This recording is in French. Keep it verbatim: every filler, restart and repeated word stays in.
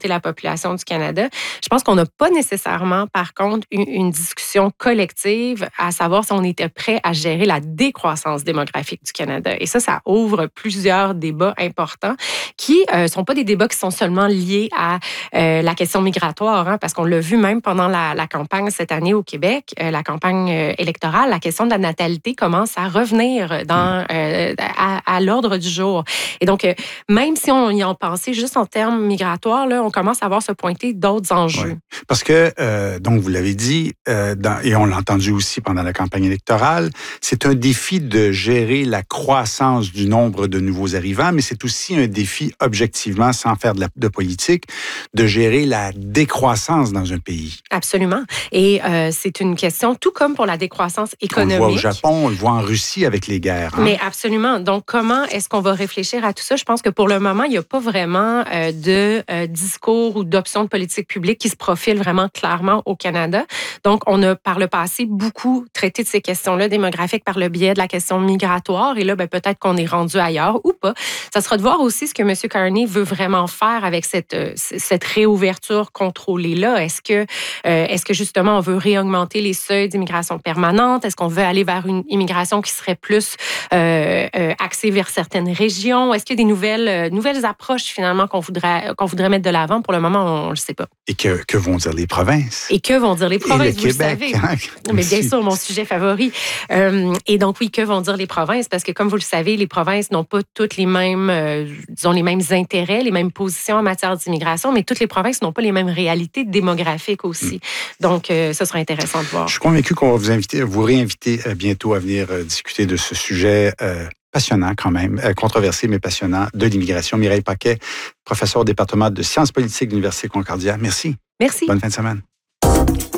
augmenter la population du Canada. Je pense qu'on n'a pas nécessairement, par contre, une, une discussion collective à savoir si on était prêt à gérer la décroissance démographique du Canada. Et ça, ça ouvre plusieurs débats importants qui ne euh, sont pas des débats qui sont seulement liés à euh, la question migratoire, hein, parce qu'on l'a vu même pendant la, la campagne cette année au Québec, euh, la campagne euh, électorale, la question de la natalité commence à revenir dans, euh, à, à l'ordre du jour. Et donc, euh, même si on y en pensait juste en termes migratoires, là, on commence à voir se pointer d'autres enjeux. Oui. Parce que, euh, donc, vous l'avez dit, euh, dans, et on l'a entendu aussi pendant la campagne électorale, c'est un défi de gérer la croissance du nombre de nouveaux arrivants, mais c'est aussi un défi, objectivement, sans faire de, la, de politique, de gérer la décroissance dans un pays. Absolument. Et euh, c'est une question, tout comme pour la décroissance économique. On le voit au Japon, on le voit en Russie avec les guerres. Hein? Mais absolument. Donc, comment est-ce qu'on va réfléchir à tout ça? Je pense que pour le moment, il n'y a pas vraiment euh, de euh, discours ou d'options de politique publique qui se profilent vraiment clairement au Canada. Donc, on a par le passé beaucoup traité de ces questions-là démographiques par le biais de la question migratoire. Et là, ben, peut-être qu'on est rendu ailleurs ou pas. Ça sera de voir aussi ce que M. Carney veut vraiment faire avec cette, euh, cette réouverture contrôlée-là. Est-ce que, euh, est-ce que justement, on veut réaugmenter les seuils d'immigration permanente? Est-ce qu'on veut aller vers une immigration qui serait plus euh, euh, axée vers certaines régions? Est-ce qu'il y a des nouvelles, euh, nouvelles approches finalement qu'on voudrait, qu'on voudrait mettre de l'avant? Pour le moment, on ne le sait pas. Et que, que vont dire les provinces? Et que vont dire les provinces, et le vous Québec, le savez. Hein? Mais bien sûr, mon sujet favori. Euh, et donc, oui, que vont dire les provinces? Parce que, comme vous le savez, les provinces n'ont pas toutes les mêmes, euh, disons, les mêmes intérêts, les mêmes positions en matière d'immigration, mais toutes les provinces n'ont pas les mêmes réalités démographiques aussi. Mm. Donc, euh, ça sera intéressant de voir. Je suis convaincu qu'on va vous inviter, vous réinviter bientôt à venir euh, discuter de ce sujet euh, passionnant quand même, euh, controversé mais passionnant, de l'immigration. Mireille Paquet, professeure au département de sciences politiques de l'Université Concordia. Merci. Merci. Bonne fin de semaine.